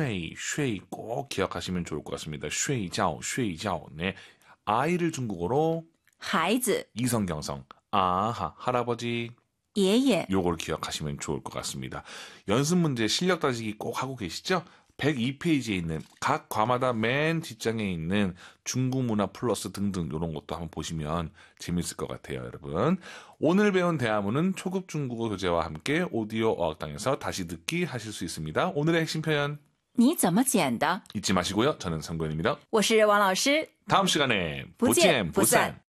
쉐이 꼭 기억하시면 좋을 것 같습니다. 쉐이자오, 쉐이자오. 네. 아이를 중국어로 孩子 이성경성. 아하, 할아버지. 爷爷 요걸 기억하시면 좋을 것 같습니다. 연습 문제 실력 따지기 꼭 하고 계시죠? 102페이지에 있는 각 과마다 맨 뒷장에 있는 중국 문화 플러스 등등 이런 것도 한번 보시면 재밌을 것 같아요, 여러분. 오늘 배운 대화문은 초급 중국어 교재와 함께 오디오 어학당에서 다시 듣기 하실 수 있습니다. 오늘의 핵심 표현 你怎么剪的 잊지 마시고요. 저는 성근입니다. 我是王老师 다음 시간에 不见不散。 보젠